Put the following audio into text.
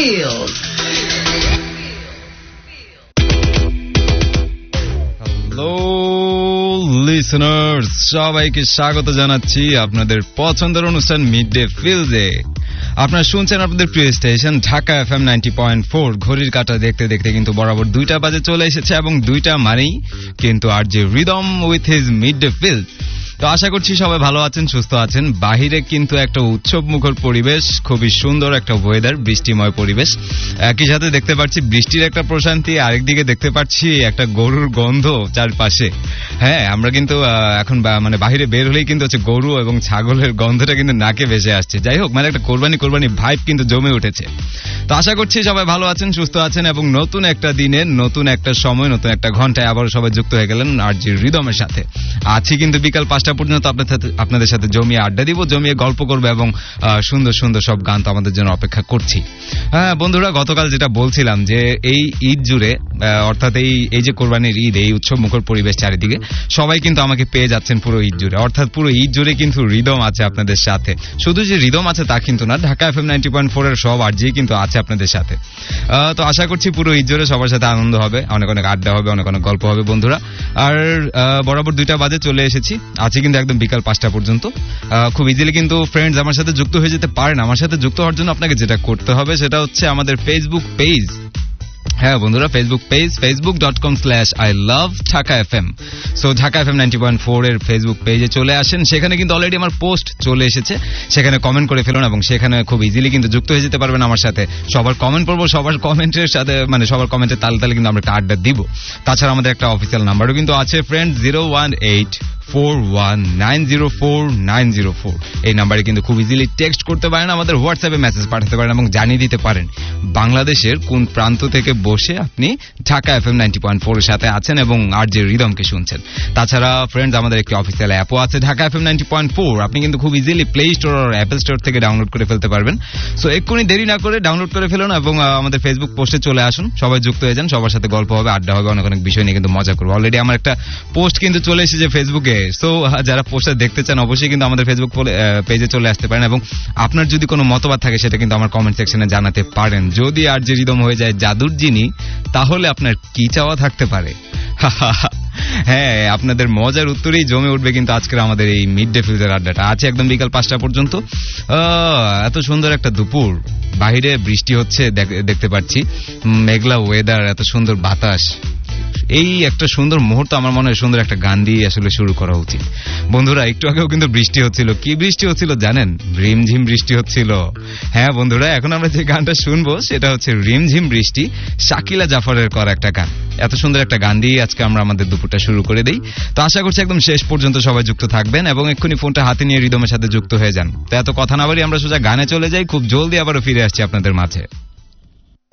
feels. Hello listeners, সবাইকে স্বাগত জানাচ্ছি আপনাদের পছন্দের অনুষ্ঠান মিড ডে ফিলসে। আপনারা শুনছেন আপনাদের প্রিয় স্টেশন ঢাকা FM 90.4। ঘড়ির কাঁটা দেখতে দেখতে কিন্তু বরাবর 2টা বাজে চলে এসেছে এবং 2টা মানেই কিন্তু আর যে rhythm with his mid day feels. তো আশা করছি সবাই ভালো আছেন, সুস্থ আছেন। বাহিরে কিন্তু একটা উৎসব মুখর পরিবেশ, খুবই সুন্দর একটা ওয়েদার, বৃষ্টিময় পরিবেশ। একই সাথে দেখতে পাচ্ছি বৃষ্টির একটা প্রশান্তি, আরেকদিকে দেখতে পাচ্ছি একটা গরুর গন্ধ চারপাশে। হ্যাঁ, আমরা কিন্তু এখন মানে বাহিরে বের হলেই কিন্তু হচ্ছে গরু এবং ছাগলের গন্ধটা কিন্তু নাকে ভেসে আসছে। যাই হোক, মানে একটা কোরবানি ভাইব কিন্তু জমে উঠেছে। তো আশা করছি সবাই ভালো আছেন, সুস্থ আছেন এবং নতুন একটা দিনে, নতুন একটা সময়, নতুন একটা ঘন্টায় আবারও সবাই যুক্ত হয়ে গেলেন আর জি রিদমের সাথে। আছি কিন্তু বিকাল 5টা পর্যন্ত আপনাদের সাথে জমিয়ে আড্ডা দিব, জমিয়ে গল্প করবো এবং সুন্দর সুন্দর সব গান তো আমাদের জন্য অপেক্ষা করছি। হ্যাঁ বন্ধুরা, গতকাল যেটা বলছিলাম যে এই ঈদ জুড়ে, অর্থাৎ এই যে কোরবানির ঈদ, এই উৎসব মুখর পরিবেশ চারিদিকে, সবাই কিন্তু আমাকে পেয়ে যাচ্ছেন পুরো ঈদ জুড়ে। অর্থাৎ পুরো ঈদ জুড়ে কিন্তু রিদম আছে আপনাদের সাথে। শুধু যে রিদম আছে তা কিন্তু না, ঢাকা FM 90.4 এর সব আরজি কিন্তু আছে আপনাদের সাথে। তো আশা করছি পুরো ঈদ জুড়ে সবার সাথে আনন্দ হবে, অনেক অনেক আড্ডা হবে, অনেক অনেক গল্প হবে বন্ধুরা। আর বরাবর 2টা বাজে চলে এসেছি, আছি কিন্তু একদম বিকাল 5টা পর্যন্ত। খুব ইজিলি কিন্তু ফ্রেন্ডস আমার সাথে যুক্ত হয়ে যেতে পারেন। আমার সাথে যুক্ত হওয়ার জন্য আপনাকে যেটা করতে হবে সেটা হচ্ছে আমাদের ফেসবুক পেজ। হ্যাঁ বন্ধুরা, Facebook page facebook.com/ILoveDhakaFM। So Dhaka FM 90.4 এর ফেসবুক পেজে চলে আসেন। সেখানে কিন্তু অলরেডি আমার পোস্ট চলে এসেছে, সেখানে কমেন্ট করে ফেলুন এবং সেখানে খুব ইজিলি কিন্তু যুক্ত হয়ে যেতে পারবেন আমার সাথে। সবার কমেন্ট পড়বো, সবার কমেন্টের সাথে মানে সবার কমেন্টের তালে তালে কিন্তু আমরা একটা আড্ডা দিব। তাছাড়া আমাদের একটা অফিসিয়াল নাম্বারও কিন্তু আছে, ফ্রেন্ড 01841904904। এই নাম্বারে কিন্তু খুব ইজিলি টেক্সট করতে পারেন, আমাদের হোয়াটসঅ্যাপে মেসেজ পাঠাতে পারেন এবং জানিয়ে দিতে পারেন বাংলাদেশের কোন প্রান্ত থেকে বসে আপনি ঢাকা FM 90.4 এর সাথে আছেন এবং আর যে রিদমকে শুনছেন। তাছাড়া ফ্রেন্ডস আমাদের একটি অফিসিয়াল অ্যাপও আছে, ঢাকা FM 90.4। আপনি কিন্তু খুব ইজিলি প্লে স্টোর আর অ্যাপল স্টোর থেকে ডাউনলোড করে ফেলতে পারবেন। সো এক্ষুনি দেরি না করে ডাউনলোড করে ফেলুন এবং আমাদের ফেসবুক পোস্টে চলে আসুন। সবাই যুক্ত হয়ে যান, সবার সাথে গল্প হবে, আড্ডা হবে, অনেক অনেক বিষয় নিয়ে কিন্তু মজা করবো। অলরেডি আমার একটা পোস্ট কিন্তু চলে এসেছে ফেসবুকে। সো যারা পোস্টটা দেখতে চান অবশ্যই কিন্তু আমাদের ফেসবুক পেজে চলে আসতে পারেন এবং আপনার যদি কোনো মতবাদ থাকে সেটা কিন্তু আমার কমেন্ট সেকশনে জানাতে পারেন। যদি আর যে রিদম হয়ে যায় জাদুর জিনি, তাহলে আপনার কি চাওয়া থাকতে পারে? হ্যাঁ, আপনাদের মজার উত্তরেই জমে উঠবে কিন্তু আজকের আমাদের এই মিড ডে ফিলসের আড্ডাটা। আছে একদম বিকাল 5টা পর্যন্ত। এত সুন্দর একটা দুপুর, বাহিরে বৃষ্টি হচ্ছে দেখতে পাচ্ছি, মেঘলা ওয়েদার, এত সুন্দর বাতাস। এই একটা সুন্দর মুহূর্ত আমার মনে হয় সুন্দর একটা গান দিয়ে আসলে শুরু করা উচিত। বন্ধুরা, একটু আগেও কিন্তু বৃষ্টি হচ্ছিল। কি বৃষ্টি হচ্ছিল জানেন? রিমঝিম বৃষ্টি হচ্ছিল। হ্যাঁ বন্ধুরা, এখন আমরা যে গানটা শুনবো সেটা হচ্ছে রিমঝিম বৃষ্টি, শাকিলা জাফরের করা একটা গান। এত সুন্দর একটা গান দিয়ে আজকে আমরা আমাদের দুপুরটা শুরু করে দেই। তো আশা করছি একদম শেষ পর্যন্ত সবাই যুক্ত থাকবেন এবং এক্ষুনি ফোনটা হাতে নিয়ে রিদমের সাথে যুক্ত হয়ে যান। তো এত কথা না বাড়ি আমরা সোজা গানে চলে যাই, খুব জলদি আবারও ফিরে আসছি আপনাদের মাঝে।